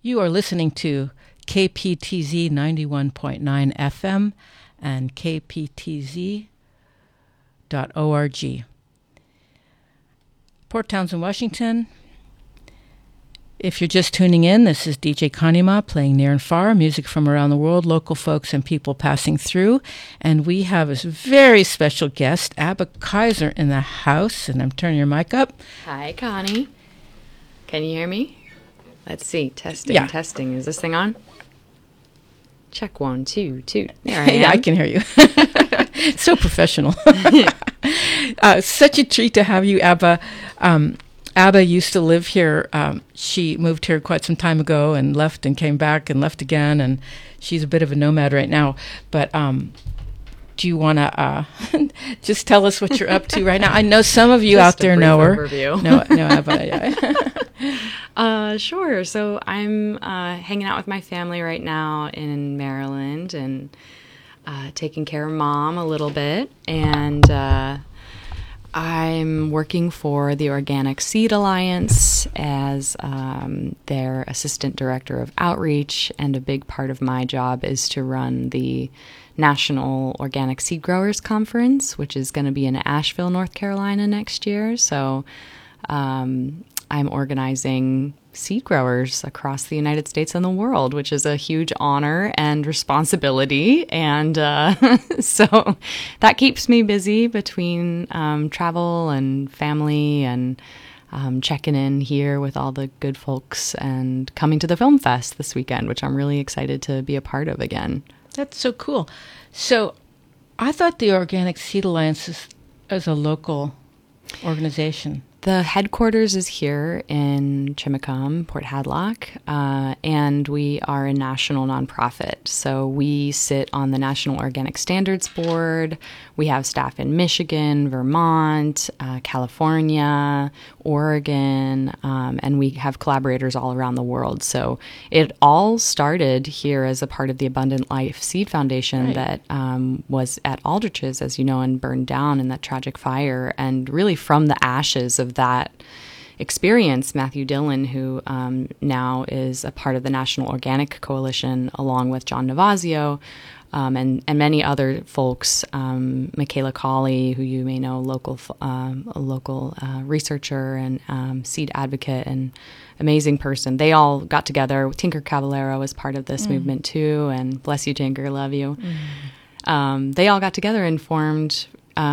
You are listening to KPTZ 91.9 FM and kptz.org. Port Townsend, Washington. If you're just tuning in, this is DJ Kanima playing near and far, music from around the world, local folks and people passing through. And we have a very special guest, Abba Kaiser, in the house. And I'm turning your mic up. Hi, Connie. Can you hear me? Let's see. Testing. Is this thing on? Check 1, 2, 2. There I am. Yeah, I can hear you. So professional. Such a treat to have you, Abba. Abba used to live here. She moved here quite some time ago and left and came back and left again. And she's a bit of a nomad right now. But do you want to just tell us what you're up to right now? I know some of you out there know her. No, Abba. Sure. So I'm hanging out with my family right now in Maryland and taking care of Mom a little bit. And I'm working for the Organic Seed Alliance as their assistant director of outreach. And a big part of my job is to run the National Organic Seed Growers Conference, which is going to be in Asheville, North Carolina next year. So I'm organizing seed growers across the United States and the world, which is a huge honor and responsibility. And so that keeps me busy between travel and family and checking in here with all the good folks and coming to the Film Fest this weekend, which I'm really excited to be a part of again. That's so cool. So I thought the Organic Seed Alliance is a local organization. The headquarters is here in Chimacum, Port Hadlock, and we are a national nonprofit. So we sit on the National Organic Standards Board. We have staff in Michigan, Vermont, California, Oregon, and we have collaborators all around the world. So it all started here as a part of the Abundant Life Seed Foundation that was at Aldrich's, as you know, and burned down in that tragic fire. And really from the ashes of that experience, Matthew Dillon, who now is a part of the National Organic Coalition, along with John Navazio, and many other folks, Michaela Colley, who you may know, a local researcher and seed advocate and amazing person. They all got together. Tinker Caballero was part of this movement too, and bless you, Tinker, love you. They all got together and formed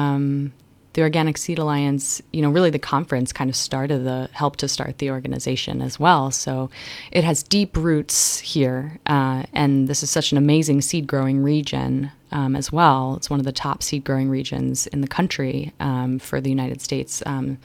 the Organic Seed Alliance. You know, really the conference kind of helped to start the organization as well. So it has deep roots here. And this is such an amazing seed growing region as well. It's one of the top seed growing regions in the country for the United States.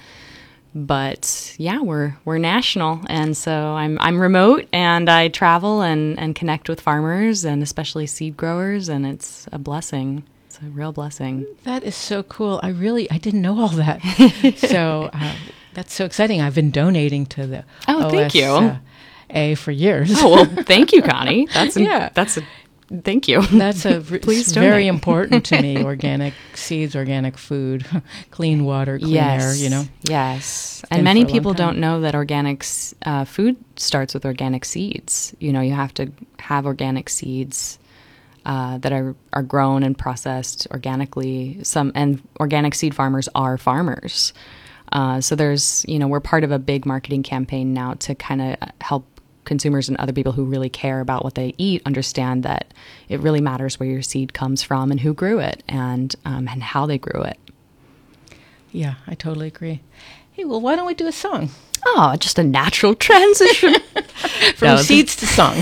But yeah, we're national. And so I'm remote and I travel and connect with farmers and especially seed growers. And it's a blessing. It's a real blessing. That is so cool. I didn't know all that. So that's so exciting. I've been donating to the thank you. For years. Oh, well, thank you, Connie. Thank you. That's Please very important to me. Organic seeds, organic food, clean water, clean air, you know? Yes. And many people don't know that organic food starts with organic seeds. You know, you have to have organic seeds that are grown and processed organically. And organic seed farmers are farmers. So there's, we're part of a big marketing campaign now to kind of help consumers and other people who really care about what they eat understand that it really matters where your seed comes from and who grew it and how they grew it. Yeah, I totally agree. Hey, well, why don't we do a song? Oh, just a natural transition. From seeds to song.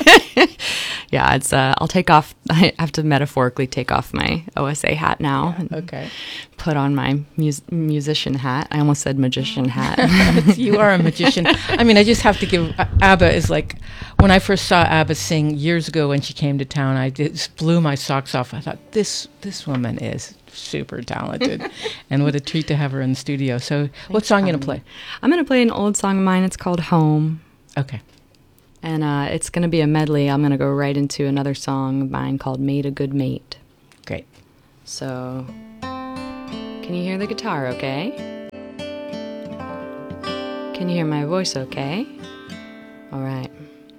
Yeah, it's. I'll take off. I have to metaphorically take off my OSA hat now. Yeah, okay. Put on my musician hat. I almost said magician hat. You are a magician. I mean, I just have to give. Abba is like, when I first saw Abba sing years ago when she came to town, I just blew my socks off. I thought, this woman is super talented, and what a treat to have her in the studio. So, what song are you gonna play? I'm gonna play an old song of mine. It's called Home. Okay. And it's going to be a medley. I'm going to go right into another song of mine called Made a Good Mate. Great. So, can you hear the guitar okay? Can you hear my voice okay? All right.